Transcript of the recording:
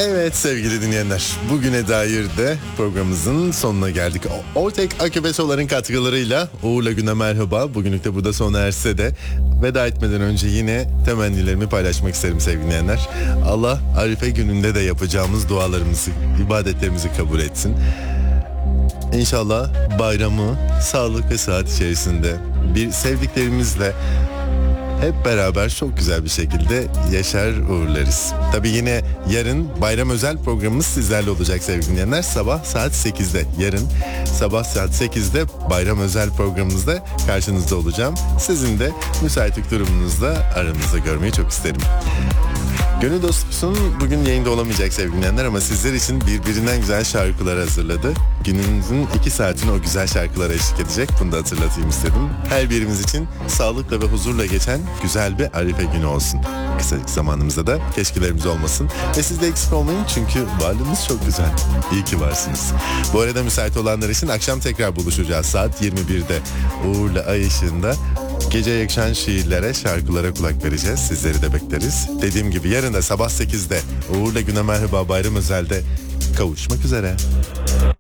Evet sevgili dinleyenler, bugüne dair de programımızın sonuna geldik. Ortek Akübesoların katkılarıyla Uğur'la güne merhaba. Bugünlük de burada sona erse de veda etmeden önce yine temennilerimi paylaşmak isterim sevgili dinleyenler. Allah Arife gününde de yapacağımız dualarımızı, ibadetlerimizi kabul etsin. İnşallah bayramı sağlık ve sıhhat içerisinde bir sevdiklerimizle hep beraber çok güzel bir şekilde yaşar uğurlarız. Tabii yine yarın bayram özel programımız sizlerle olacak sevgili dinleyenler. Sabah saat 8'de. Yarın sabah saat 8'de bayram özel programımızda karşınızda olacağım. Sizin de müsaitlik durumunuzda aranızda görmeyi çok isterim. Gönül Dostum'un bugün yayında olamayacak sevgili dinleyenler ama sizler için birbirinden güzel şarkılar hazırladı. Gününüzün 2 saatini o güzel şarkılara eşlik edecek. Bunu da hatırlatayım istedim. Her birimiz için sağlıkla ve huzurla geçen güzel bir Arife günü olsun. Kısacık zamanımızda da keşkelerimiz olmasın. Ve siz de eksik olmayın çünkü varlığınız çok güzel. İyi ki varsınız. Bu arada müsait olanlar için akşam tekrar buluşacağız. Saat 21'de Uğur'la Ay ışığında gece yakışan şiirlere, şarkılara kulak vereceğiz. Sizleri de bekleriz. Dediğim gibi yarın da sabah 8'de Uğur'la Güne Merhaba bayram özelde kavuşmak üzere.